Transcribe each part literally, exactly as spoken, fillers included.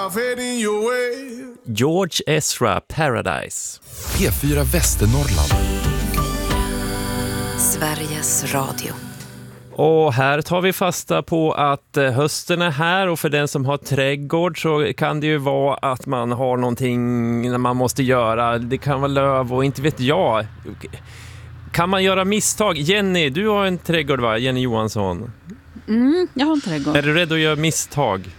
myself heading your way. George Ezra, Paradise. P fyra Västernorrland. Sveriges Radio. Och här tar vi fasta på att hösten är här, och för den som har trädgård så kan det ju vara att man har någonting man måste göra. Det kan vara löv och inte vet jag. Kan man göra misstag? Jenny, du har en trädgård, va? Jenny Johansson. Mm, jag har en trädgård. Är du rädd att göra misstag?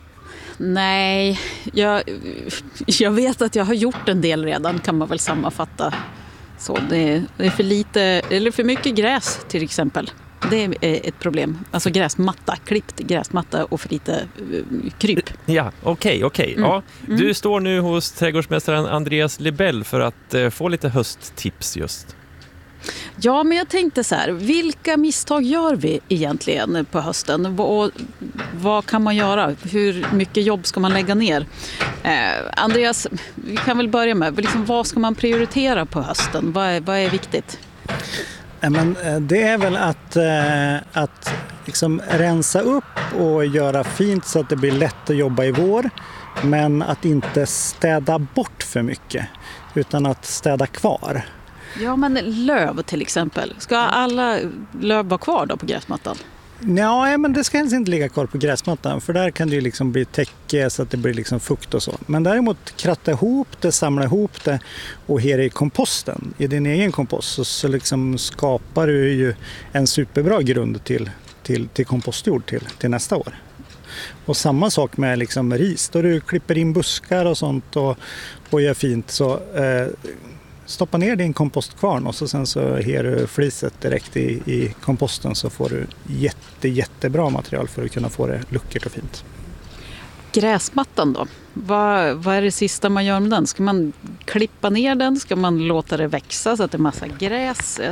Nej, jag, jag vet att jag har gjort en del redan, kan man väl sammanfatta. Så det, det är för lite, eller för mycket gräs till exempel. Det är ett problem. Alltså gräsmatta, klippt gräsmatta och för lite uh, kryp. Ja, okej, okay, okej. Okay. Mm. Ja, du mm. står nu hos trädgårdsmästaren Andreas Lebell för att uh, få lite hösttips just. Ja, men jag tänkte så här, vilka misstag gör vi egentligen på hösten? Och vad kan man göra? Hur mycket jobb ska man lägga ner? Eh, Andreas, vi kan väl börja med, liksom, vad ska man prioritera på hösten? Vad är, vad är viktigt? Men det är väl att, att liksom rensa upp och göra fint så att det blir lätt att jobba i vår. Men att inte städa bort för mycket, utan att städa kvar. Ja, men löv till exempel. Ska alla löv vara kvar då på gräsmattan? Ja, men det ska helst inte ligga kvar på gräsmattan, för där kan det ju liksom bli täcke så att det blir liksom fukt och så. Men däremot kratta ihop det, samla ihop det och här i komposten, i din egen kompost, så, så liksom skapar du ju en superbra grund till, till, till kompostjord till, till nästa år. Och samma sak med liksom ris, då du klipper in buskar och sånt och, och gör fint, så eh, stoppa ner din kompostkvarn och så sen så ger du fliset direkt i, i komposten, så får du jätte, jättebra material för att kunna få det luckert och fint. Gräsmattan då? Vad, vad är det sista man gör med den? Ska man klippa ner den? Ska man låta det växa så att det är massa gräs?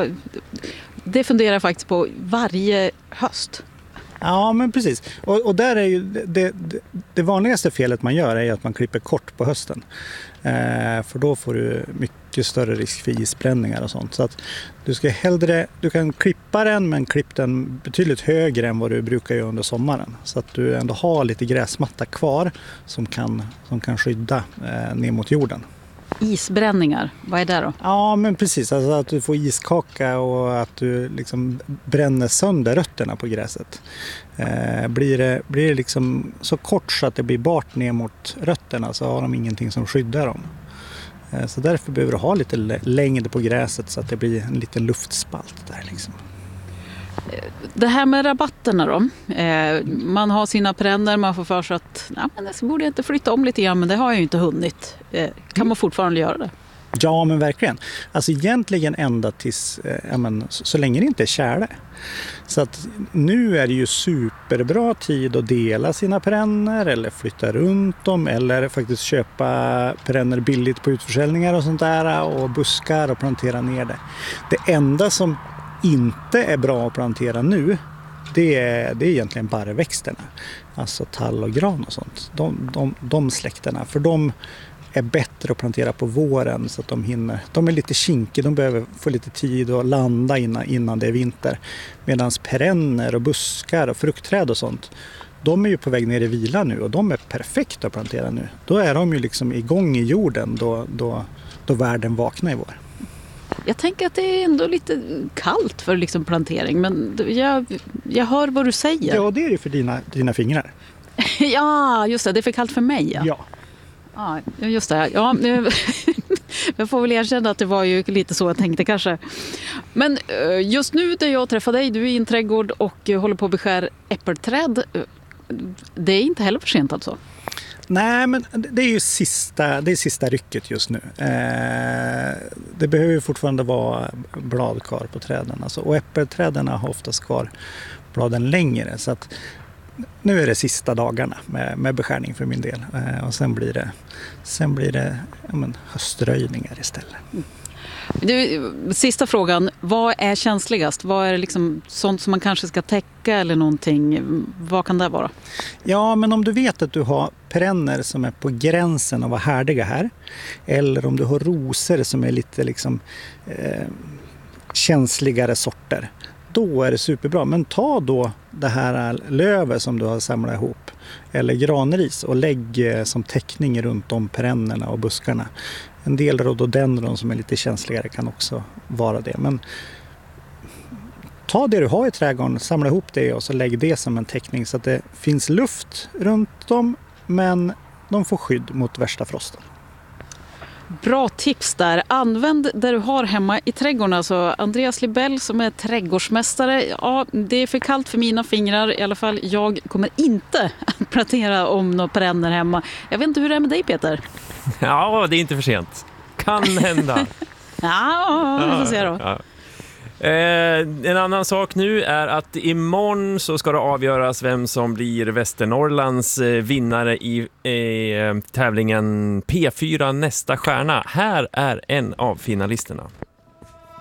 Det funderar jag faktiskt på varje höst. Ja, men precis. Och, och där är ju det, det, det vanligaste felet man gör är att man klipper kort på hösten. Eh, för då får du mycket större risk för isbränningar och sånt. Så att du ska hellre, du kan klippa den, men klipp den betydligt högre än vad du brukar göra under sommaren. Så att du ändå har lite gräsmatta kvar som kan, som kan skydda eh, ner mot jorden. Isbränningar, vad är det då? Ja, men precis. Alltså att du får iskaka och att du liksom bränner sönder rötterna på gräset. Eh, blir det, blir det liksom så kort så att det blir bart ner mot rötterna, så har de ingenting som skyddar dem. Eh, så därför behöver du ha lite längd på gräset så att det blir en liten luftspalt där liksom. Det här med rabatterna då. Eh, man har sina perenner, man får för sig att nej, men det borde jag inte flytta om lite grann, men det har jag ju inte hunnit. Eh, kan man fortfarande göra det? Ja, men verkligen. Alltså egentligen ända tills, eh, ja, men, så, så länge det inte är kärle. Så att nu är det ju superbra tid att dela sina perenner eller flytta runt dem eller faktiskt köpa perenner billigt på utförsäljningar och sånt där och buskar och plantera ner det. Det enda som inte är bra att plantera nu, det är, det är egentligen barrväxterna. Alltså tall och gran och sånt. De, de, de släkterna, för de är bättre att plantera på våren så att de hinner. De är lite kinkiga, de behöver få lite tid att landa innan, innan det är vinter. Medan perenner och buskar och fruktträd och sånt, de är ju på väg ner i vila nu och de är perfekta att plantera nu. Då är de ju liksom igång i jorden då, då, då världen vaknar i vår. Jag tänker att det är ändå lite kallt för liksom plantering, men jag, jag hör vad du säger. Ja, det är det för dina, dina fingrar. Ja, just det. Det är för kallt för mig. Ja, ja. Ja, just det. Ja, jag får väl erkänna att det var ju lite så jag tänkte kanske. Men just nu där jag träffar dig, du är i en trädgård och håller på att beskär äppelträd. Det är inte heller för sent alltså? Nej, men det är ju sista, det är sista rycket just nu. Eh, det behöver ju fortfarande vara blad kvar på träden. Alltså, och äppelträden har oftast kvar bladen längre. Så att nu är det sista dagarna med, med beskärning för min del. Eh, och sen blir det, sen blir det ja, men, höströjningar istället. Mm. Du, sista frågan, vad är känsligast? Vad är det liksom sånt som man kanske ska täcka eller någonting? Vad kan det vara? Ja, men om du vet att du har perenner som är på gränsen av att vara härdiga här, eller om du har rosor som är lite liksom, eh, känsligare sorter, då är det superbra. Men ta då det här lövet som du har samlat ihop eller granris och lägg som täckning runt om perennerna och buskarna. En del rhododendron som är lite känsligare kan också vara det. Men ta det du har i trädgården, samla ihop det och så lägg det som en täckning så att det finns luft runt dem men de får skydd mot värsta frosten. Bra tips där. Använd det du har hemma i trädgården. Alltså Andreas Libell som är trädgårdsmästare. Ja, det är för kallt för mina fingrar. I alla fall jag kommer inte att plantera om några perenner hemma. Jag vet inte hur det är med dig, Peter. Ja, det är inte för sent. Kan hända. Ja, vi får se då. Ja. Eh, en annan sak nu är att imorgon så ska det avgöras vem som blir Västernorrlands eh, vinnare i eh, tävlingen P fyra nästa stjärna. Här är en av finalisterna.